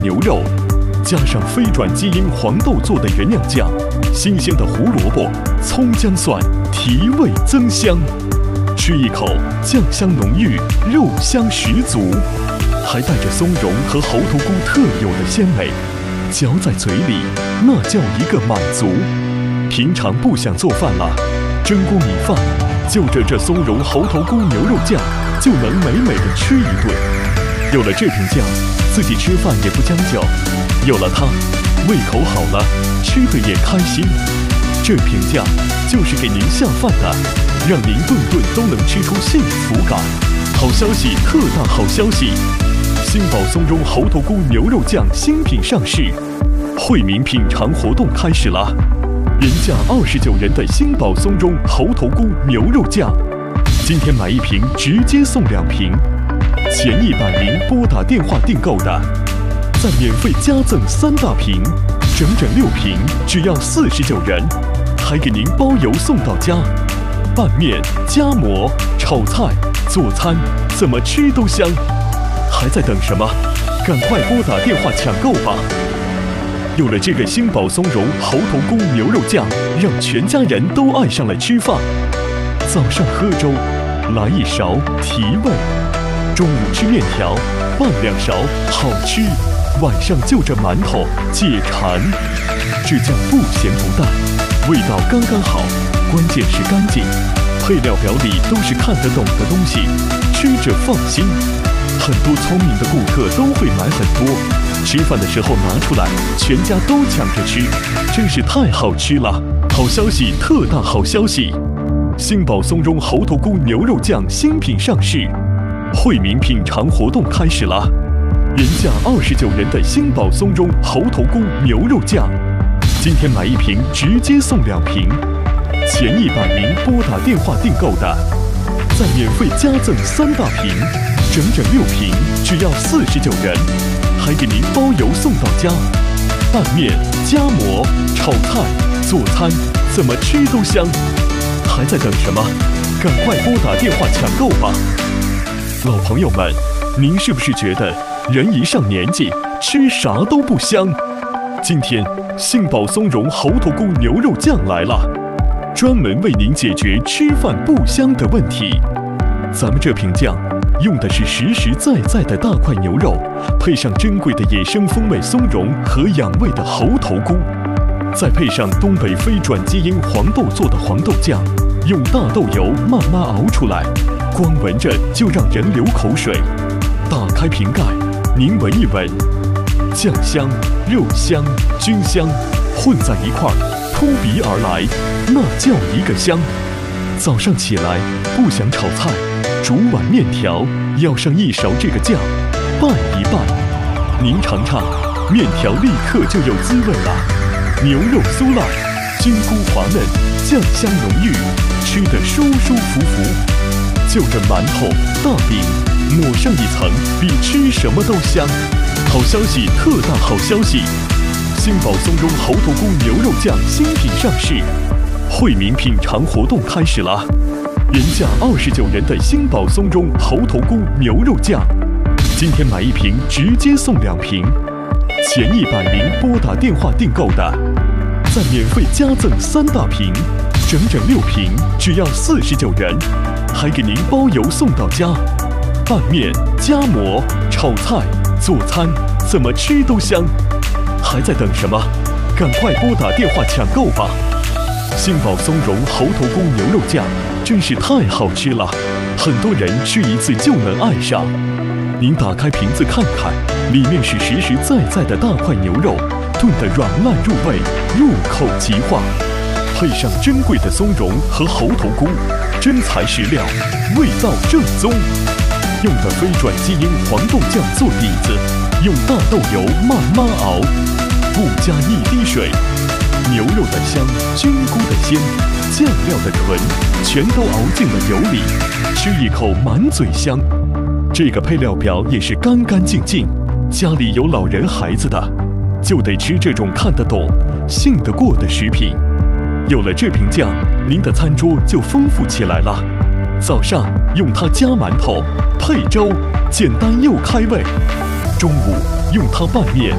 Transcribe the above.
牛肉，加上非转基因黄豆做的原料酱，新鲜的胡萝卜、葱姜蒜，提味增香。吃一口，酱香浓郁，肉香十足，还带着松茸和猴头菇特有的鲜美，嚼在嘴里，那叫一个满足。平常不想做饭了，蒸锅米饭，就着这松茸猴头菇牛肉酱，就能美美的吃一顿。有了这瓶酱，自己吃饭也不将就；有了它，胃口好了，吃得也开心。这瓶酱就是给您下饭的，让您顿顿都能吃出幸福感。好消息，特大好消息！新宝松茸猴头菇牛肉酱新品上市，惠民品尝活动开始了。原价29元的新宝松茸猴头菇牛肉酱，今天买一瓶直接送2瓶。前100名拨打电话订购的，再免费加赠3大瓶，整6瓶只要49元，还给您包邮送到家。拌面、夹馍、炒菜、做餐，怎么吃都香。还在等什么？赶快拨打电话抢购吧！有了这个新宝松茸猴头菇牛肉酱，让全家人都爱上了吃饭。早上喝粥，来1勺提味；中午吃面条，拌2勺好吃；晚上就着馒头解馋。这酱不咸不淡，味道刚刚好，关键是干净。配料表里都是看得懂的东西，吃着放心。很多聪明的顾客都会买很多，吃饭的时候拿出来，全家都抢着吃，真是太好吃了！好消息，特大好消息！新宝松茸猴头菇牛肉酱新品上市，惠民品尝活动开始了。原价29元的新宝松茸猴头菇牛肉酱，今天买一瓶直接送2瓶。前100名拨打电话订购的，再免费加赠3大瓶，整6瓶只要49元，还给您包邮送到家。拌面、夹馍、炒菜、做餐，怎么吃都香。还在等什么？赶快拨打电话抢购吧！老朋友们，您是不是觉得人一上年纪，吃啥都不香？今天信宝松茸猴头菇牛肉酱来了，专门为您解决吃饭不香的问题。咱们这瓶酱用的是实实在在的大块牛肉，配上珍贵的野生风味松茸和养胃的猴头菇，再配上东北非转基因黄豆做的黄豆酱，用大豆油慢慢熬出来，光闻着就让人流口水。打开瓶盖，您闻一闻，酱香、肉香、菌香混在一块儿，扑鼻而来，那叫一个香。早上起来不想炒菜，煮碗面条，要上1勺这个酱，拌一拌。您尝尝，面条立刻就有滋味了。牛肉酥烂，菌菇滑嫩，酱香浓郁，吃得舒舒服服。就着馒头、大饼，抹上一层，比吃什么都香。好消息，特大好消息！新宝松茸猴头菇牛肉酱新品上市，惠民品尝活动开始了。原价29元的新宝松茸猴头菇牛肉酱，今天买一瓶直接送2瓶。前100名拨打电话订购的，再免费加赠3大瓶，整6瓶只要49元，还给您包邮送到家。拌面、夹馍、炒菜、做餐，怎么吃都香。还在等什么？赶快拨打电话抢购吧！新宝松茸猴头菇牛肉酱真是太好吃了，很多人吃一次就能爱上。您打开瓶子看看，里面是实实在在的大块牛肉，炖得软烂入味，入口即化，配上珍贵的松茸和猴头菇，真材实料，味道正宗。用的非转基因黄豆酱做底子，用大豆油慢慢熬，不加1滴水。牛肉的香，菌菇的鲜，酱料的纯，全都熬进了油里，吃一口满嘴香。这个配料表也是干干净净，家里有老人孩子的，就得吃这种看得懂、信得过的食品。有了这瓶酱，您的餐桌就丰富起来了。早上用它夹馒头、配粥，简单又开胃；中午用它拌面、